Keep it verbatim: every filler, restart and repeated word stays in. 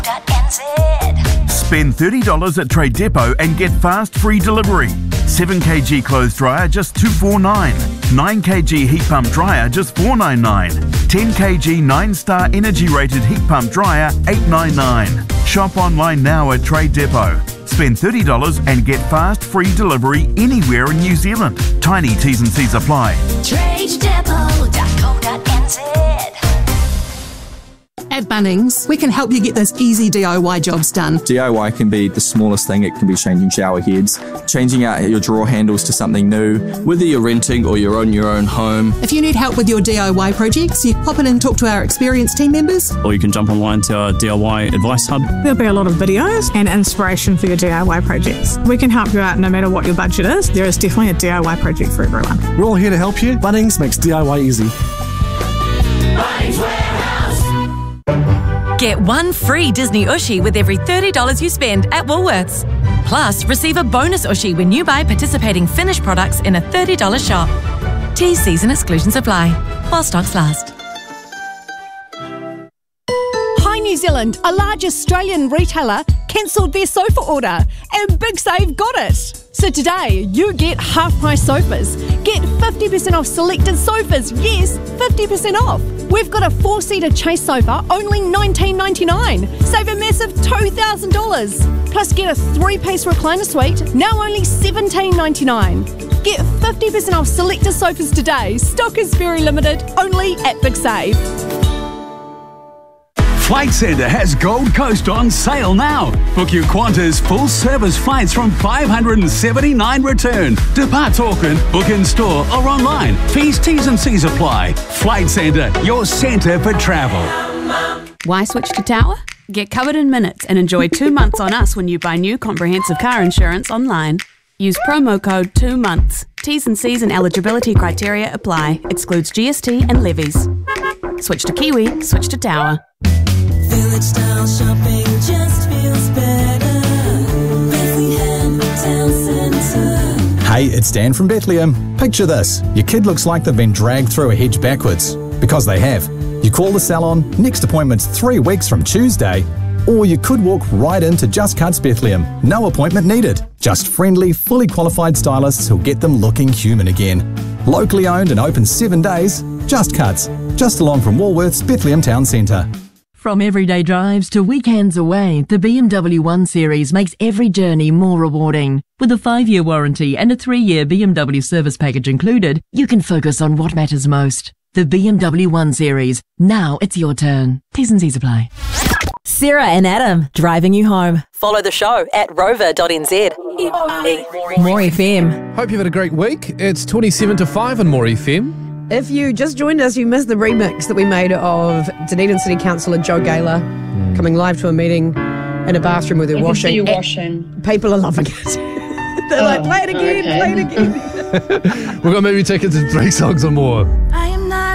dot n z. Spend thirty dollars at Trade Depot and get fast free delivery. seven kilogram clothes dryer just two forty-nine. nine kilogram heat pump dryer just four ninety-nine. ten kilogram nine star energy rated heat pump dryer eight ninety-nine. Shop online now at Trade Depot. Spend thirty dollars and get fast free delivery anywhere in New Zealand. Tiny T's and C's apply. trade depot dot co dot n z. At Bunnings, we can help you get those easy D I Y jobs done. D I Y can be the smallest thing. It can be changing shower heads, changing out your drawer handles to something new, whether you're renting or you're on your own home. If you need help with your D I Y projects, you pop in and talk to our experienced team members. Or you can jump online to our D I Y advice hub. There'll be a lot of videos and inspiration for your D I Y projects. We can help you out no matter what your budget is. There is definitely a D I Y project for everyone. We're all here to help you. Bunnings makes D I Y easy. Bunnings Warehouse. Get one free Disney Ushi with every thirty dollars you spend at Woolworths. Plus, receive a bonus Ushi when you buy participating Finnish products in a thirty dollars shop. T's, C's and exclusions apply, while stocks last. Hi New Zealand, a large Australian retailer cancelled their sofa order and Big Save got it. So today, you get half-price sofas. Get fifty percent off selected sofas. Yes, fifty percent off. We've got a four-seater Chase sofa, only nineteen ninety-nine. Save a massive two thousand dollars. Plus get a three-piece recliner suite, now only seventeen ninety-nine. Get fifty percent off selected sofas today. Stock is very limited, only at Big Save. Flight Centre has Gold Coast on sale now. Book your Qantas full-service flights from five hundred seventy-nine return. Depart Auckland, book in store or online. Fees, T's and C's apply. Flight Centre, your centre for travel. Why switch to Tower? Get covered in minutes and enjoy two months on us when you buy new comprehensive car insurance online. Use promo code two months. T's and C's and eligibility criteria apply. Excludes G S T and levies. Switch to Kiwi, switch to Tower. Village style shopping just feels better. Bethlehem Town Centre. Hey, it's Dan from Bethlehem. Picture this. Your kid looks like they've been dragged through a hedge backwards. Because they have. You call the salon, next appointment's three weeks from Tuesday. Or you could walk right into Just Cuts Bethlehem. No appointment needed. Just friendly, fully qualified stylists who'll get them looking human again. Locally owned and open seven days. Just Cuts. Just along from Woolworths Bethlehem Town Centre. From everyday drives to weekends away, the B M W one Series makes every journey more rewarding. With a five-year warranty and a three-year B M W service package included, you can focus on what matters most. The B M W one Series. Now it's your turn. T's and C's apply. Sarah and Adam, driving you home. Follow the show at rover dot n z. More F M. Hope you've had a great week. It's twenty-seven to five on More F M. If you just joined us, you missed the remix that we made of Dunedin City Councillor Joe Gaylor mm. coming live to a meeting in a bathroom with her I washing. Can see you washing. People are loving it. They're oh, like, play it again, okay. play it again. We've got movie tickets and three songs or more. I